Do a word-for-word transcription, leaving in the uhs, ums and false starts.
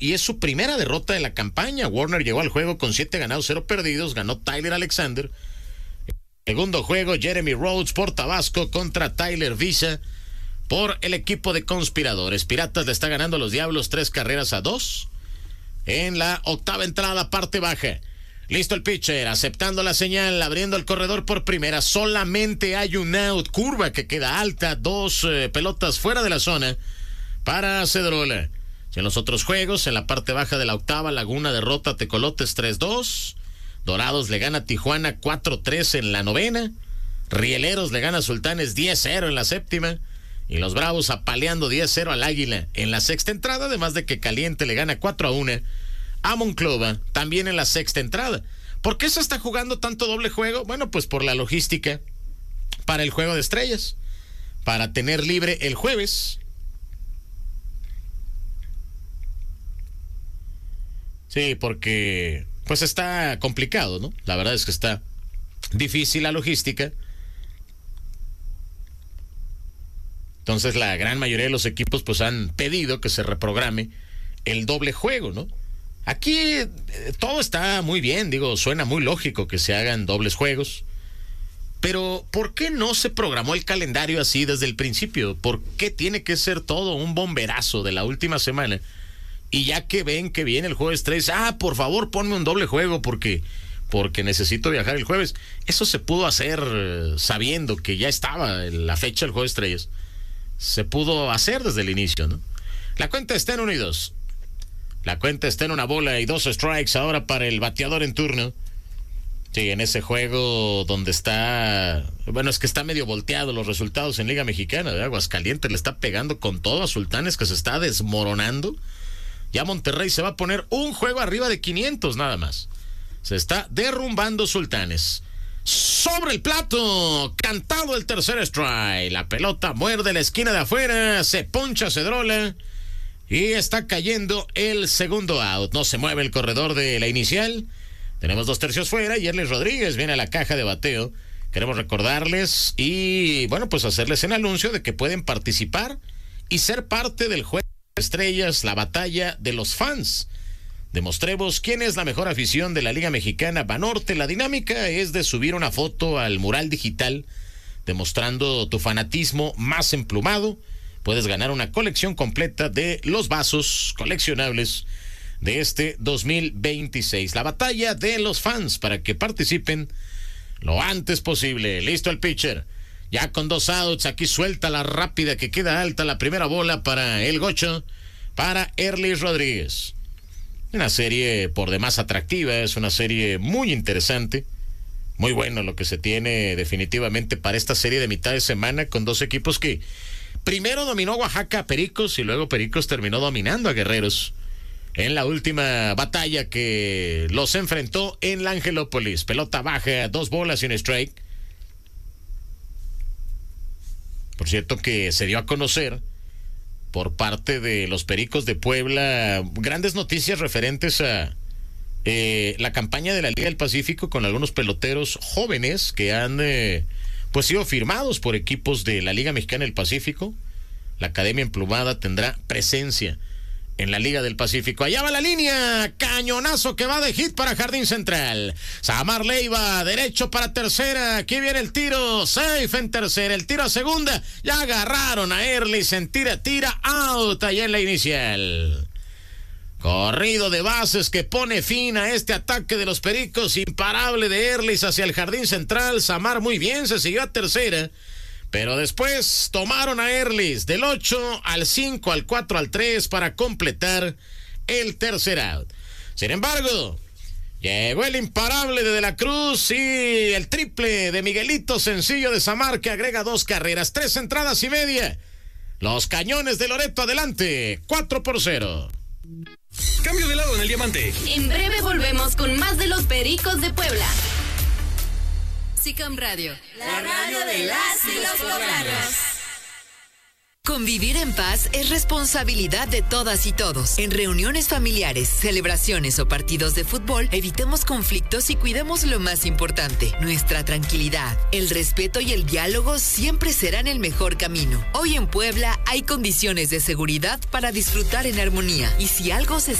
y es su primera derrota de la campaña. Warner llegó al juego con siete ganados, cero perdidos, ganó Tyler Alexander. Segundo juego, Jeremy Rhodes por Tabasco contra Tyler Visa por el equipo de Conspiradores. Piratas le está ganando a los Diablos tres carreras a dos en la octava entrada, parte baja. Listo el pitcher, aceptando la señal, abriendo el corredor por primera. Solamente hay un out, curva que queda alta, dos eh, pelotas fuera de la zona para Cedrola. En los otros juegos, en la parte baja de la octava, Laguna derrota a Tecolotes tres dos. Dorados le gana a Tijuana cuatro tres en la novena. Rieleros le gana a Sultanes diez cero en la séptima. Y los Bravos apaleando diez cero al Águila en la sexta entrada, además de que Caliente le gana cuatro a uno a Monclova, también en la sexta entrada. ¿Por qué se está jugando tanto doble juego? Bueno, pues por la logística para el Juego de Estrellas, para tener libre el jueves. Sí, porque pues está complicado, ¿no? La verdad es que está difícil la logística. Entonces la gran mayoría de los equipos pues han pedido que se reprograme el doble juego, ¿no? Aquí eh, todo está muy bien, digo, suena muy lógico que se hagan dobles juegos, pero ¿por qué no se programó el calendario así desde el principio? ¿Por qué tiene que ser todo un bomberazo de la última semana? Y ya que ven que viene el Juego de Estrellas, ah, por favor, ponme un doble juego porque, porque necesito viajar el jueves. Eso se pudo hacer eh, sabiendo que ya estaba la fecha del Juego de Estrellas. Se pudo hacer desde el inicio, ¿no? La cuenta está en uno y dos. La cuenta está en una bola y dos strikes ahora para el bateador en turno. Sí, en ese juego donde está... Bueno, es que está medio volteado los resultados en Liga Mexicana, ¿verdad? Aguascalientes le está pegando con todo a Sultanes, que se está desmoronando. Ya Monterrey se va a poner un juego arriba de quinientos nada más. Se está derrumbando Sultanes. Sobre el plato, cantado el tercer strike. La pelota muerde la esquina de afuera, se poncha Cedrola y está cayendo el segundo out. No se mueve el corredor de la inicial. Tenemos dos tercios fuera y Yerlis Rodríguez viene a la caja de bateo. Queremos recordarles y, bueno, pues hacerles el anuncio de que pueden participar y ser parte del juego de estrellas, la batalla de los fans. Demostremos quién es la mejor afición de la Liga Mexicana Banorte. La dinámica es de subir una foto al mural digital demostrando tu fanatismo más emplumado. Puedes ganar una colección completa de los vasos coleccionables de este dos mil veintiséis. La batalla de los fans, para que participen lo antes posible. Listo el pitcher. Ya con dos outs, aquí suelta la rápida que queda alta la primera bola para el Gocho, para Yerlis Rodríguez. Una serie por demás atractiva, es una serie muy interesante. Muy bueno lo que se tiene definitivamente para esta serie de mitad de semana con dos equipos que primero dominó Oaxaca a Pericos y luego Pericos terminó dominando a Guerreros en la última batalla que los enfrentó en la Angelópolis. Pelota baja, dos bolas y un strike. Por cierto que se dio a conocer por parte de los Pericos de Puebla grandes noticias referentes a eh, la campaña de la Liga del Pacífico con algunos peloteros jóvenes que han eh, pues sido firmados por equipos de la Liga Mexicana del Pacífico. La Academia Emplumada tendrá presencia en la Liga del Pacífico. Allá va la línea, cañonazo que va de hit para Jardín Central. Samar Leiva, derecho para tercera. Aquí viene el tiro, safe en tercera, el tiro a segunda. Ya agarraron a Yerlis en tira, tira, out allá en la inicial. Corrido de bases que pone fin a este ataque de los Pericos, imparable de Yerlis hacia el Jardín Central. Samar muy bien, se siguió a tercera. Pero después tomaron a Yerlis del ocho al cinco, al cuatro, al tres para completar el tercer out. Sin embargo, llegó el imparable de De la Cruz y el triple de Miguelito Sencillo de Samar, que agrega dos carreras, tres entradas y media. Los Cañones de Loreto adelante, cuatro por cero. Cambio de lado en el diamante. En breve volvemos con más de los Pericos de Puebla. SICAM Radio, la radio de las y los poblanos. Convivir en paz es responsabilidad de todas y todos. En reuniones familiares, celebraciones o partidos de fútbol, evitemos conflictos y cuidemos lo más importante, nuestra tranquilidad. El respeto y el diálogo siempre serán el mejor camino. Hoy en Puebla hay condiciones de seguridad para disfrutar en armonía. Y si algo se